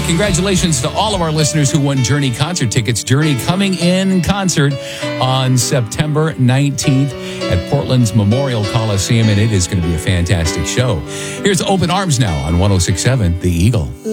congratulations to all of our listeners who won Journey concert tickets. Journey coming in concert on September 19th at Portland's Memorial Coliseum, and it is going to be a fantastic show. Here's Open Arms now on 106.7 The Eagle.